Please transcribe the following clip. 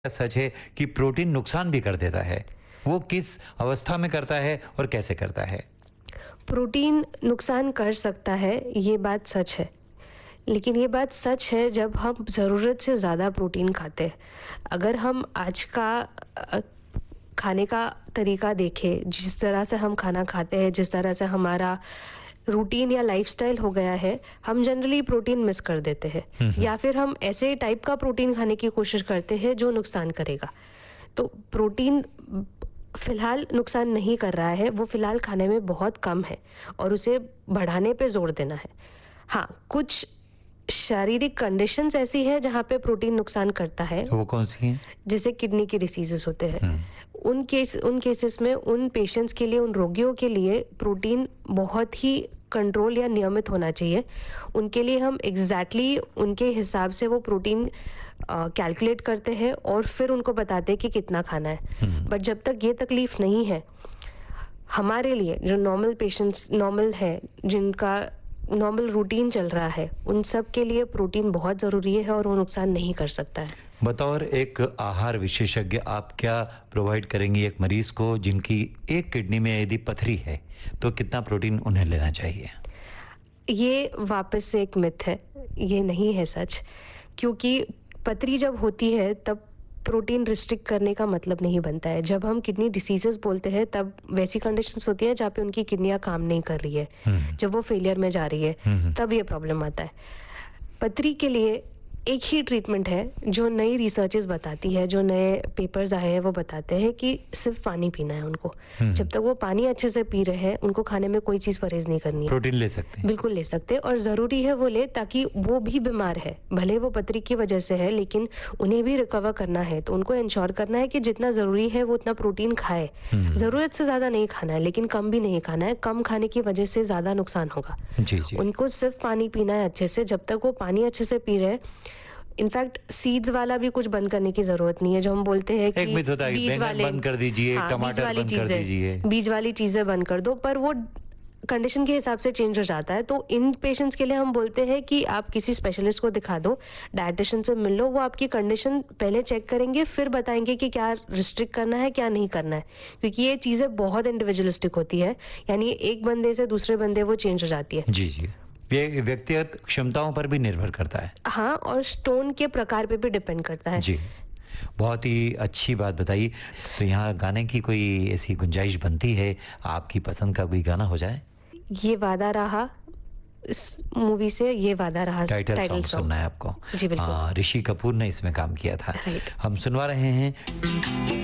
सच है कि प्रोटीन नुकसान भी कर देता है। वो किस अवस्था में करता है और कैसे करता है? प्रोटीन नुकसान कर सकता है, ये बात सच है। लेकिन ये बात सच है जब हम ज़रूरत से ज़्यादा प्रोटीन खाते हैं। अगर हम आज का खाने का तरीका देखें, जिस तरह से हम खाना खाते हैं, जिस तरह से हमारा रूटीन या लाइफ़स्टाइल हो गया है, हम जनरली प्रोटीन मिस कर देते हैं या फिर हम ऐसे टाइप का प्रोटीन खाने की कोशिश करते हैं जो नुकसान करेगा। तो प्रोटीन फ़िलहाल नुकसान नहीं कर रहा है, वो फ़िलहाल खाने में बहुत कम है और उसे बढ़ाने पे ज़ोर देना है। हाँ, कुछ शारीरिक कंडीशंस ऐसी हैं जहाँ पे प्रोटीन नुकसान करता है, वो कौन-सी हैं? जैसे किडनी के डिसीज़ेज़ होते हैं। उन केसेस में उन पेशेंट्स के लिए, उन रोगियों के लिए प्रोटीन बहुत ही कंट्रोल या नियमित होना चाहिए। उनके लिए हम एग्ज़ैक्टली उनके हिसाब से वो प्रोटीन कैलकुलेट करते हैं और फिर उनको बताते हैं कि कितना खाना है। बट जब तक ये तकलीफ़ नहीं है, हमारे लिए जो नॉर्मल पेशेंट्स नॉर्मल है, जिनका नॉर्मल रूटीन चल रहा है, उन सब के लिए प्रोटीन बहुत ज़रूरी है और वो नुकसान नहीं कर सकता है। बतौर एक आहार विशेषज्ञ आप क्या प्रोवाइड करेंगी एक मरीज़ को जिनकी एक किडनी में यदि पथरी है, तो कितना प्रोटीन उन्हें लेना चाहिए? ये वापस से एक मिथ है, ये नहीं है सच, क्योंकि पथरी जब होती है तब प्रोटीन रिस्ट्रिक्ट करने का मतलब नहीं बनता है। जब हम किडनी डिसीजेस बोलते हैं तब वैसी कंडीशंस होती हैं जहाँ पे उनकी किडनियाँ काम नहीं कर रही है, जब वो फेलियर में जा रही है तब ये प्रॉब्लम आता है। पथरी के लिए एक ही ट्रीटमेंट है जो नई रिसर्चेस बताती है, जो नए पेपर्स आए हैं वो बताते हैं कि सिर्फ पानी पीना है उनको। जब तक वो पानी अच्छे से पी रहे हैं, उनको खाने में कोई चीज़ परहेज नहीं करनी है। प्रोटीन ले सकते हैं? बिल्कुल ले सकते हैं और ज़रूरी है वो ले, ताकि वो भी बीमार है, भले वो पथरी की वजह से है, लेकिन उन्हें भी रिकवर करना है, तो उनको इंश्योर करना है कि जितना ज़रूरी है वो उतना प्रोटीन खाए। ज़रूरत से ज़्यादा नहीं खाना है, लेकिन कम भी नहीं खाना है। कम खाने की वजह से ज़्यादा नुकसान होगा। जी, जी। उनको सिर्फ पानी पीना है अच्छे से। जब तक वो पानी अच्छे से पी रहे हैं, इनफैक्ट सीड्स वाला भी कुछ बंद करने की जरूरत नहीं है, जो हम बोलते हैं कि एक मिथ होता है कि बीज बैंगन वाले बंद कर दीजिए, हाँ, टमाटर बंद कर दीजिए। बीज वाली चीजें बंद कर दो, पर वो कंडीशन के हिसाब से चेंज हो जाता है। तो इन पेशेंट्स के लिए हम बोलते हैं कि आप किसी स्पेशलिस्ट को दिखा दो, डायटिशियन से मिल लो, वो आपकी कंडीशन पहले चेक करेंगे, फिर बताएंगे कि क्या रिस्ट्रिक्ट करना है, क्या नहीं करना है, क्योंकि ये चीज़ें बहुत इंडिविजुअलिस्टिक होती है, यानी एक बंदे से दूसरे बंदे वो चेंज हो जाती है। जी, जी। ये व्यक्तिगत क्षमताओं पर भी निर्भर करता है। हाँ, और स्टोन के प्रकार पे भी डिपेंड करता है। जी, बहुत ही अच्छी बात बताई। तो यहाँ गाने की कोई ऐसी गुंजाइश बनती है, आपकी पसंद का कोई गाना हो जाए? ये वादा रहा, इस मूवी से ये वादा रहा टाइटल सॉन्ग सुनना है आपको। जी बिल्कुल। ऋषि कपूर ने इसमें काम किया था। राइट। हम सुनवा रहे हैं